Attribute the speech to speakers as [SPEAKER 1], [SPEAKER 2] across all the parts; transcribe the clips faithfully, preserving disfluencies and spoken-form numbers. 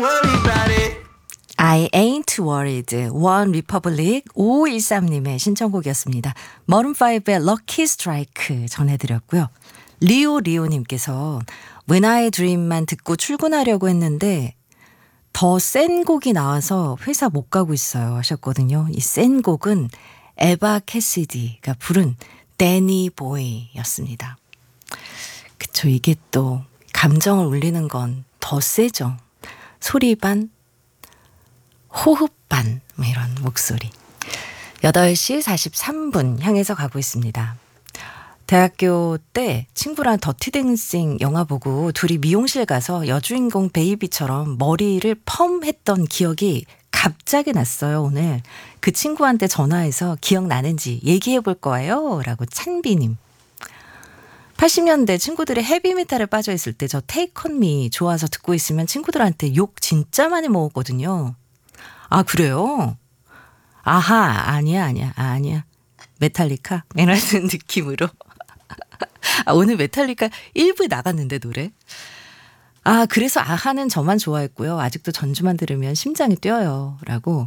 [SPEAKER 1] worry about it.
[SPEAKER 2] I ain't worried. One Republic 오오일삼님의 신청곡이었습니다. 머른파이브의 Lucky Strike 전해드렸고요. 리오 리오님께서 When I Dream만 듣고 출근하려고 했는데 더 센 곡이 나와서 회사 못 가고 있어요 하셨거든요. 이 센 곡은 에바 캐시디가 부른 데니 보이였습니다. 그쵸, 이게 또 감정을 울리는 건 더 세죠. 소리 반, 호흡 반, 뭐 이런 목소리. 여덟 시 사십삼 분 향해서 가고 있습니다. 대학교 때 친구랑 더티댄싱 영화 보고 둘이 미용실 가서 여주인공 베이비처럼 머리를 펌 했던 기억이 갑자기 났어요. 오늘 그 친구한테 전화해서 기억나는지 얘기해 볼 거예요 라고 찬비님. 팔십 년대 친구들이 헤비메탈에 빠져있을 때 저 Take On Me 좋아서 듣고 있으면 친구들한테 욕 진짜 많이 먹었거든요. 아 그래요? 아하 아니야 아니야 아니야 메탈리카? 이런 느낌으로. 아, 오늘 메탈리카 일부 나갔는데 노래. 아 그래서 아하는 저만 좋아했고요. 아직도 전주만 들으면 심장이 뛰어요 라고.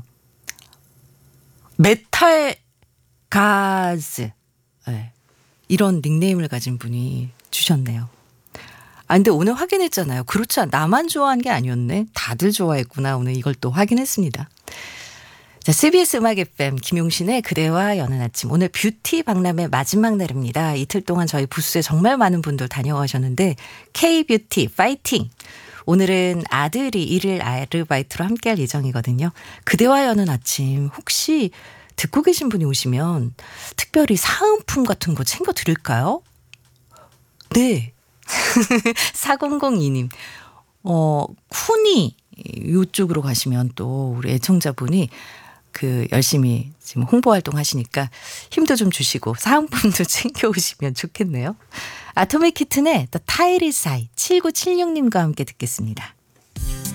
[SPEAKER 2] 메탈 가즈 네. 이런 닉네임을 가진 분이 주셨네요. 아 근데 오늘 확인했잖아요. 그렇지 않아 나만 좋아한 게 아니었네. 다들 좋아했구나. 오늘 이걸 또 확인했습니다. 자, 씨비에스 음악 에프엠 김용신의 그대와 여는 아침. 오늘 뷰티 박람회 마지막 날입니다. 이틀 동안 저희 부스에 정말 많은 분들 다녀가셨는데 K-뷰티 파이팅! 오늘은 아들이 일일 아르바이트로 함께할 예정이거든요. 그대와 여는 아침 혹시 듣고 계신 분이 오시면 특별히 사은품 같은 거 챙겨 드릴까요? 네. 사공공이님. 어, 쿠니 이쪽으로 가시면 또 우리 애청자분이 그 열심히 지금 홍보 활동 하시니까 힘도 좀 주시고 사은품도 챙겨 오시면 좋겠네요. 아토믹 키튼의 The Tile Side 칠구칠육님과 함께 듣겠습니다.